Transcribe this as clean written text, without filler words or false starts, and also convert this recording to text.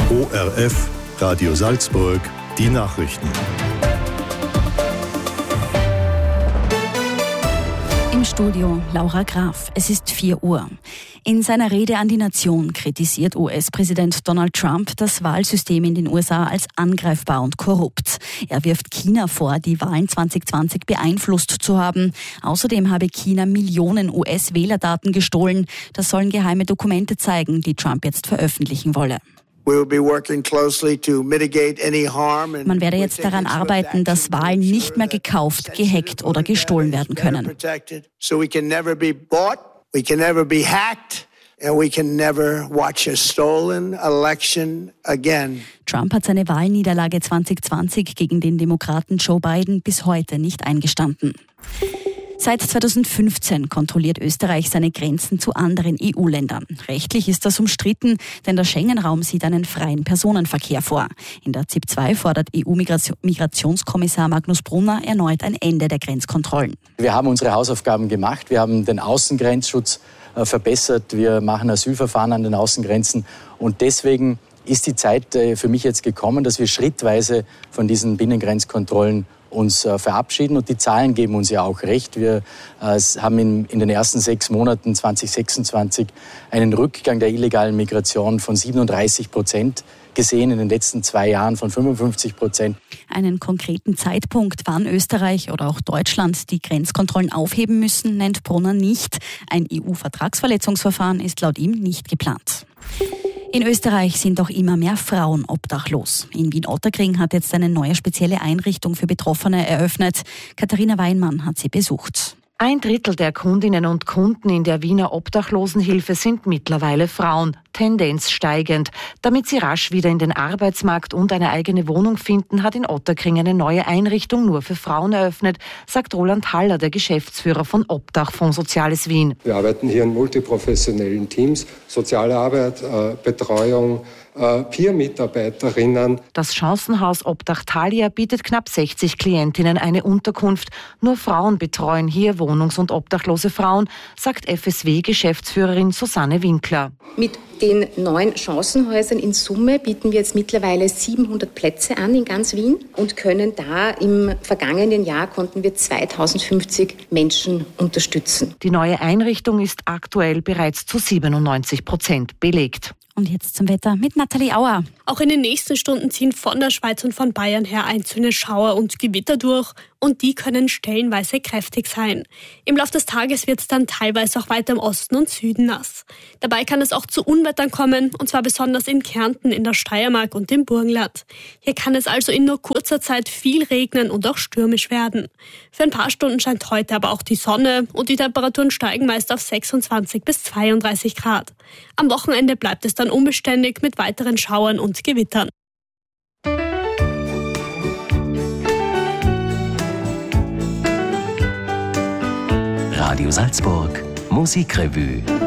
ORF, Radio Salzburg, die Nachrichten. Im Studio Laura Graf. Es ist 4 Uhr. In seiner Rede an die Nation kritisiert US-Präsident Donald Trump das Wahlsystem in den USA als angreifbar und korrupt. Er wirft China vor, die Wahlen 2020 beeinflusst zu haben. Außerdem habe China Millionen US-Wählerdaten gestohlen. Das sollen geheime Dokumente zeigen, die Trump jetzt veröffentlichen wolle. Man werde jetzt daran arbeiten, dass Wahlen nicht mehr gekauft, gehackt oder gestohlen werden können. Trump hat seine Wahlniederlage 2020 gegen den Demokraten Joe Biden bis heute nicht eingestanden. Seit 2015 kontrolliert Österreich seine Grenzen zu anderen EU-Ländern. Rechtlich ist das umstritten, denn der Schengen-Raum sieht einen freien Personenverkehr vor. In der ZIP 2 fordert EU-Migrationskommissar Magnus Brunner erneut ein Ende der Grenzkontrollen. Wir haben unsere Hausaufgaben gemacht. Wir haben den Außengrenzschutz verbessert. Wir machen Asylverfahren an den Außengrenzen. Und deswegen ist die Zeit für mich jetzt gekommen, dass wir schrittweise von diesen Binnengrenzkontrollen uns verabschieden, und die Zahlen geben uns ja auch recht. Wir haben in den ersten 6 Monaten 2026 einen Rückgang der illegalen Migration von 37% gesehen, in den letzten 2 Jahren von 55%. Einen konkreten Zeitpunkt, wann Österreich oder auch Deutschland die Grenzkontrollen aufheben müssen, nennt Brunner nicht. Ein EU-Vertragsverletzungsverfahren ist laut ihm nicht geplant. In Österreich sind auch immer mehr Frauen obdachlos. In Wien-Ottakring hat jetzt eine neue spezielle Einrichtung für Betroffene eröffnet. Katharina Weinmann hat sie besucht. 1/3 der Kundinnen und Kunden in der Wiener Obdachlosenhilfe sind mittlerweile Frauen, Tendenz steigend. Damit sie rasch wieder in den Arbeitsmarkt und eine eigene Wohnung finden, hat in Ottakring eine neue Einrichtung nur für Frauen eröffnet, sagt Roland Haller, der Geschäftsführer von Obdachfonds Soziales Wien. Wir arbeiten hier in multiprofessionellen Teams, soziale Arbeit, Betreuung, Peer-Mitarbeiterinnen. Das Chancenhaus Obdach Thalia bietet knapp 60 Klientinnen eine Unterkunft. Nur Frauen betreuen hier wohnungs- und obdachlose Frauen, sagt FSW-Geschäftsführerin Susanne Winkler. Mit den 9 Chancenhäusern in Summe bieten wir jetzt mittlerweile 700 Plätze an in ganz Wien und können da im vergangenen Jahr konnten wir 2050 Menschen unterstützen. Die neue Einrichtung ist aktuell bereits zu 97% belegt. Und jetzt zum Wetter mit Nathalie Auer. Auch in den nächsten Stunden ziehen von der Schweiz und von Bayern her einzelne Schauer und Gewitter durch, und die können stellenweise kräftig sein. Im Laufe des Tages wird es dann teilweise auch weiter im Osten und Süden nass. Dabei kann es auch zu Unwettern kommen, und zwar besonders in Kärnten, in der Steiermark und im Burgenland. Hier kann es also in nur kurzer Zeit viel regnen und auch stürmisch werden. Für ein paar Stunden scheint heute aber auch die Sonne, und die Temperaturen steigen meist auf 26 bis 32 Grad. Am Wochenende bleibt es dann unbeständig mit weiteren Schauern und Gewittern. Radio Salzburg, Musikrevue.